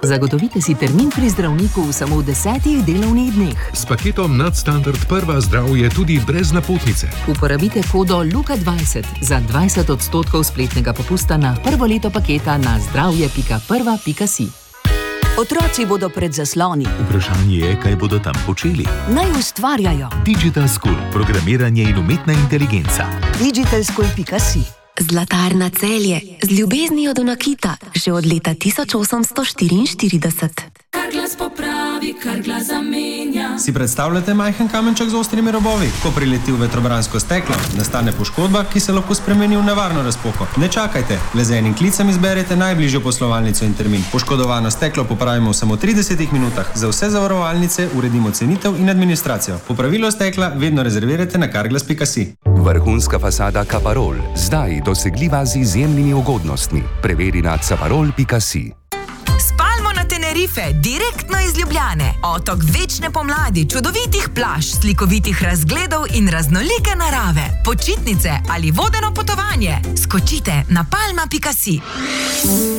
Zagotovite si termin pri zdravniku v samo 10 delovnih dneh. S paketom Nadstandard Prva zdravje tudi brez napotnice. Uporabite kodo LUKA20 za 20% spletnega popusta na prvo leto paketa na zdravje.prva.si. Otroci bodo pred zasloni. Vprašanje je, kaj bodo tam počeli. Naj ustvarjajo. Digital School, programiranje in umetna inteligenca. Digitalschool.si. Zlatarna Celje, z ljubeznijo do nakita, že od leta 1844. Carglass popravi, Carglass zamenja. Si predstavljate majhen kamenček z ostrimi robovi? Ko prileti v vetrobransko steklo, nastane poškodba, ki se lahko spremeni v nevarno razpoko. Ne čakajte, le z enim klicem izberete najbližjo poslovalnico in termin. Poškodovano steklo popravimo v samo 30 minutah. Za vse zavarovalnice uredimo cenitev in administracijo. Popravilo stekla vedno rezervirajte na carglass.si. Vrhunska fasada Caparol, zdaj dosegljiva z izjemnimi ugodnostmi. Preveri na caparol.si. Spalmo na Tenerife, direktno iz Ljubljane. Otok večne pomladi, čudovitih plaž, slikovitih razgledov in raznolike narave. Počitnice ali vodeno potovanje. Skočite na palma.si.